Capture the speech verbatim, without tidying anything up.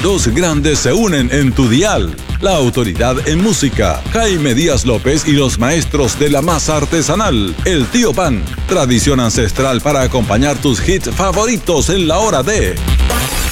Dos grandes se unen en tu dial. La autoridad en música, Jaime Díaz López y los maestros de la masa artesanal, el Tío Pan. Tradición ancestral para acompañar tus hits favoritos en la hora de